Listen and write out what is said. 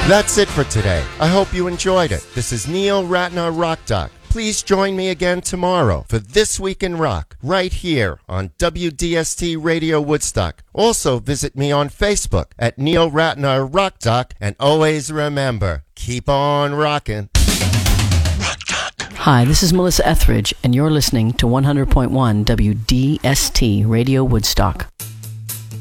That's it for today. I hope you enjoyed it. This is Neil Ratner Rock Doc. Please join me again tomorrow for This Week in Rock, right here on WDST Radio Woodstock. Also visit me on Facebook at Neil Ratner Rock Doc, and always remember, keep on rocking. Hi, this is Melissa Etheridge, and you're listening to 100.1 WDST Radio Woodstock.